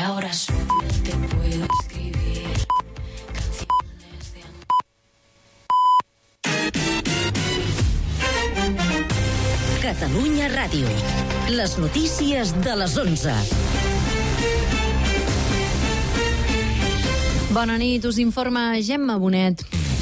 ahora solo te puedo escribir canciones de amor. Catalunya Ràdio. Les notícies de les 11. Bona nit, us informa Gemma Bonet.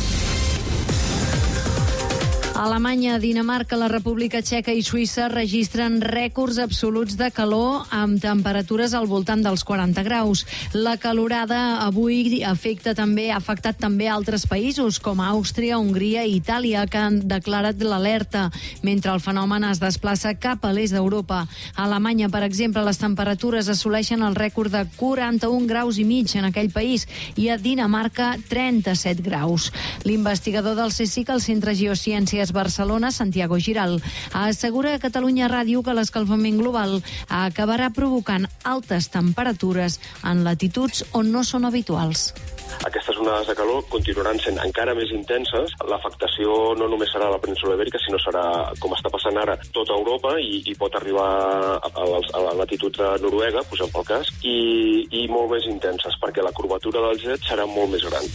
Alemanya, Dinamarca, la República Txeca i Suïssa registren rècords absoluts de calor amb temperatures al voltant dels 40 graus. La calorada avui ha afectat també altres països com Àustria, Hongria i Itàlia, que han declarat l'alerta, mentre el fenomen es desplaça cap a l'est d'Europa. A Alemanya, per exemple, les temperatures assoleixen el rècord de 41 graus i mig en aquell país i a Dinamarca 37 graus. L'investigador del CSIC, al Centre Geociències Barcelona, Santiago Giral, assegura a Catalunya Ràdio que l'escalfament global acabarà provocant altes temperatures en latituds on no són habituals. Aquestes onades de calor continuaran sent encara més intenses. L'afectació no només serà a la península Ibèrica, sinó serà, com està passant ara, tota Europa i pot arribar a la latitud de Noruega, posem pel cas, i molt més intenses, perquè la curvatura del jet serà molt més gran.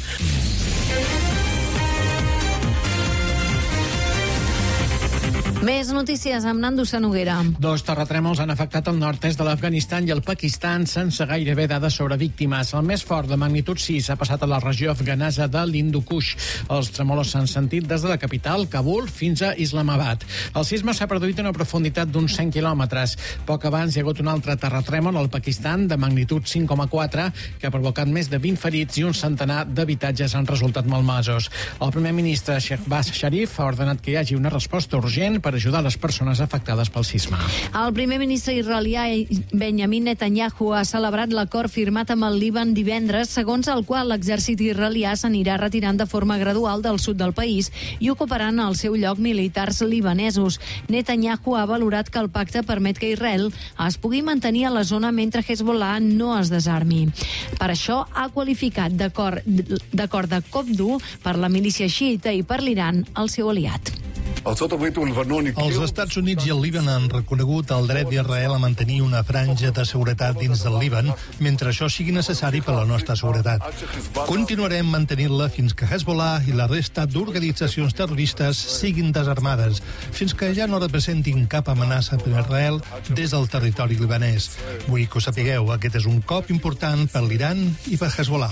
Més notícies amb Nando Sanoguera. 2 terratrèmols han afectat el nord-est de l'Afganistan i el Pakistan sense gairebé dades sobre víctimes. El més fort, de magnitud 6, ha passat a la regió afganesa de l'Hindu Kush. Els tremolors s'han sentit des de la capital, Kabul, fins a Islamabad. El sisme s'ha produït a una profunditat d'uns 100 quilòmetres. Poc abans hi ha hagut un altre terratrèmol al Pakistan de magnitud 5,4 que ha provocat més de 20 ferits i un centenar d'habitatges han resultat malmesos. El primer ministre Shehbaz Sharif ha ordenat que hi hagi una resposta urgent per ajudar les persones afectades pel sisme. El primer ministre israelià Benjamin Netanyahu ha celebrat l'acord firmat amb el Líban divendres, segons el qual l'exèrcit israelià s'anirà retirant de forma gradual del sud del país i ocuparan el seu lloc militars libanesos. Netanyahu ha valorat que el pacte permet que Israel es pugui mantenir a la zona mentre Hezbollah no es desarmi. Per això ha qualificat d'acord de cop dur per la milícia xiita i per l'Iran, el seu aliat. Els Estats Units i el Líban han reconegut el dret d'Israel a mantenir una franja de seguretat dins del Líban mentre això sigui necessari per a la nostra seguretat. Continuarem mantenint-la fins que Hezbollah i la resta d'organitzacions terroristes siguin desarmades, fins que ja no representin cap amenaça per a Israel des del territori libanès. Vull que ho sapigueu, aquest és un cop important per l'Iran i per Hezbollah.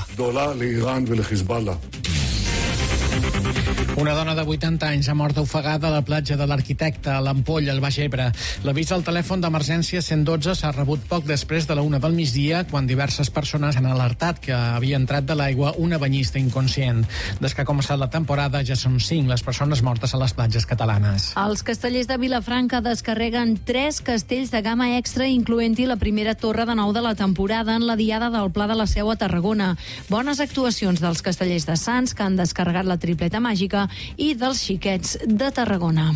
Una dona de 80 anys ha mort ofegada a la platja de l'Arquitecte, a l'Ampolla, al Baix Ebre. L'avís al telèfon d'emergència 112 s'ha rebut poc després de la 1 del migdia, quan diverses persones han alertat que havia entrat de l'aigua una banyista inconscient. Des que ha començat la temporada ja són 5 les persones mortes a les platges catalanes. Els castellers de Vilafranca descarreguen 3 castells de gamma extra, incloent-hi la primera torre de nou de la temporada en la diada del Pla de la Seu a Tarragona. Bones actuacions dels castellers de Sants, que han descarregat la tripleta màgica, i dels xiquets de Tarragona.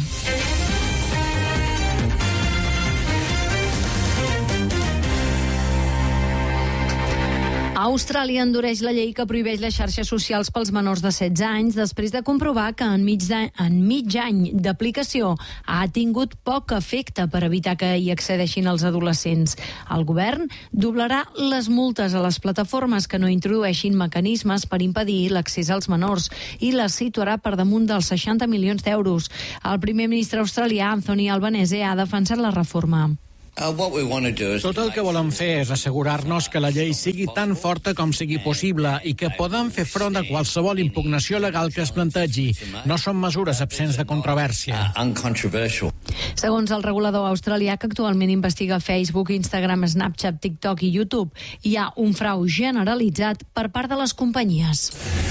Austràlia endureix la llei que prohibeix les xarxes socials pels menors de 16 anys després de comprovar que en mig any d'aplicació ha tingut poc efecte per evitar que hi accedeixin els adolescents. El govern doblarà les multes a les plataformes que no introdueixin mecanismes per impedir l'accés als menors i les situarà per damunt dels 60 milions d'euros. El primer ministre australià, Anthony Albanese, ha defensat la reforma. Tot el que volem fer és assegurar-nos que la llei sigui tan forta com sigui possible i que podem fer front a qualsevol impugnació legal que es plantegi. No són mesures absents de controvèrsia. Segons el regulador australià, que actualment investiga Facebook, Instagram, Snapchat, TikTok i YouTube, hi ha un frau generalitzat per part de les companyies.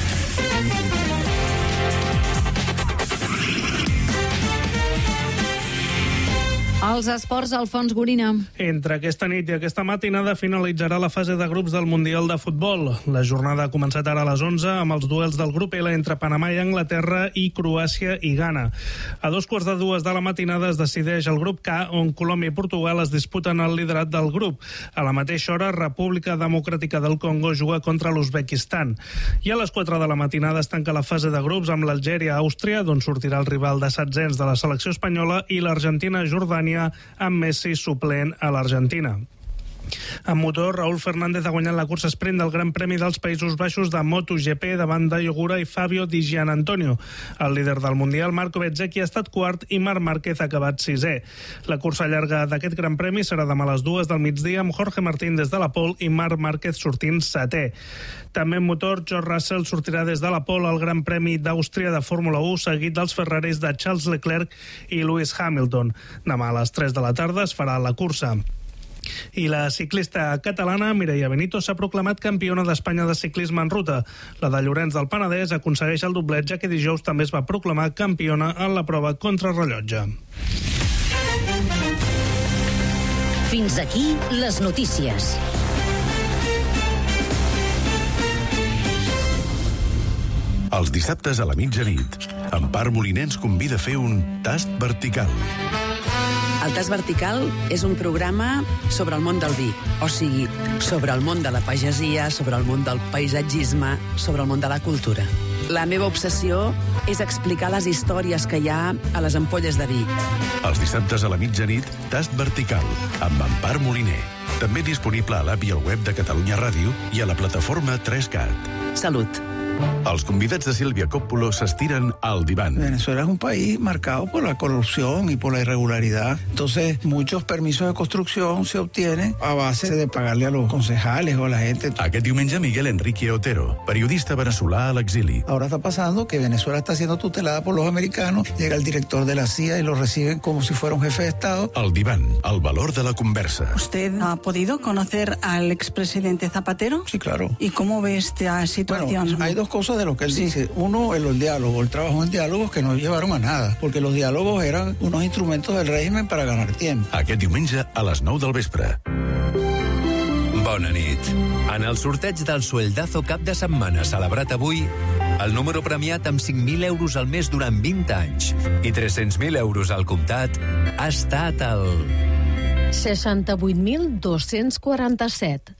Els esports, Alfons Gorina. Entre aquesta nit i aquesta matinada finalitzarà la fase de grups del Mundial de Futbol. La jornada ha començat ara a les 11 amb els duels del grup L entre Panamà i Anglaterra i Croàcia i Ghana. A 2:45 de la matinada es decideix el grup K, on Colòmbia i Portugal es disputen el liderat del grup. A la mateixa hora, República Democràtica del Congo juga contra l'Uzbekistan. I a les 4 de la matinada es tanca la fase de grups amb l'Algèria-Àustria, d'on sortirà el rival de setzents de la selecció espanyola, i l'Argentina-Jordània, amb Messi suplent a l'Argentina. En motor, Raúl Fernández ha guanyat la cursa sprint del Gran Premi dels Països Baixos de MotoGP davant de Yogura i Fabio Di Gianantonio. El líder del Mundial, Marco Bezzecchi, ha estat quart i Marc Márquez ha acabat sisè. La cursa llarga d'aquest Gran Premi serà demà a les 2 del migdia amb Jorge Martín des de la pole i Marc Márquez sortint setè. També en motor, George Russell sortirà des de la pole al Gran Premi d'Àustria de Fórmula 1, seguit dels Ferraris de Charles Leclerc i Lewis Hamilton. Demà a les 3 de la tarda es farà la cursa. I la ciclista catalana Mireia Benito s'ha proclamat campiona d'Espanya de ciclisme en ruta. La de Llorenç del Penedès aconsegueix el doblet, ja que dijous també es va proclamar campiona en la prova contrarrellotge. Fins aquí les notícies. Els dissabtes a la mitjanit, Empar Moliner ens convida a fer un tast vertical. El Tast Vertical és un programa sobre el món del vi, o sigui, sobre el món de la pagesia, sobre el món del paisatgisme, sobre el món de la cultura. La meva obsessió és explicar les històries que hi ha a les ampolles de vi. Els dissabtes a la mitjanit, Tast Vertical, amb Empar Moliner. També disponible a l'app i al web de Catalunya Ràdio i a la plataforma 3CAT. Salut. Els convidats de Silvia Coppola s'estiren al diván. Venezuela es un país marcado por la corrupción y por la irregularidad. Entonces, muchos permisos de construcción se obtienen a base de pagarle a los concejales o a la gente. Aquest diumenge, Miguel Enrique Otero, periodista venezolà a l'exili. Ahora está pasando que Venezuela está siendo tutelada por los americanos. Llega el director de la CIA y lo reciben como si fuera un jefe de Estado. El diván, el valor de la conversa. ¿Usted ha podido conocer al expresidente Zapatero? Sí, claro. ¿Y cómo ve esta situación? Bueno, hay dos cosas de lo que él dice. Uno, el diálogo. Él trabajó en diálogos que no llevaron a nada, porque los diálogos eran unos instrumentos del régimen para ganar tiempo. Aquest diumenge a les 9 del vespre. Bona nit. En el sorteig del Sueldazo cap de setmana celebrat avui, el número premiat amb 5.000 euros al mes durant 20 anys i 300.000 euros al comptat ha estat el 68.247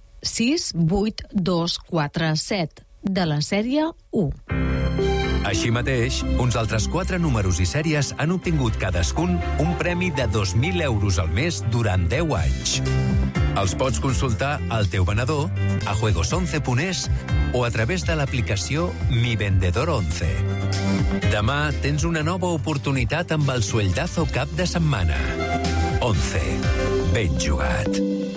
68247 de la sèrie 1. Així mateix, uns altres 4 números i sèries han obtingut cadascun un premi de 2.000 euros al mes durant 10 anys. Els pots consultar al teu venedor, a juegos11.es o a través de l'aplicació Mi Vendedor 11. Demà tens una nova oportunitat amb el Sueldazo cap de setmana. 11. Ben jugat.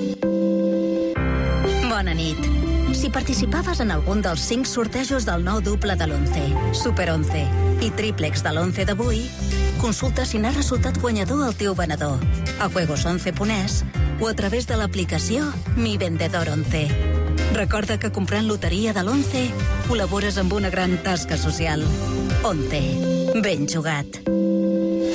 Bona nit. Si participaves en algun dels 5 sortejos del nou duple de l'11, Super 11 i Triplex de l'11 d'avui, consulta si n'ha resultat guanyador el teu venedor a juegos11.es o a través de l'aplicació Mi Vendedor 11. Recorda que comprant loteria de l'11 col·labores amb una gran tasca social. 11. Ben jugat.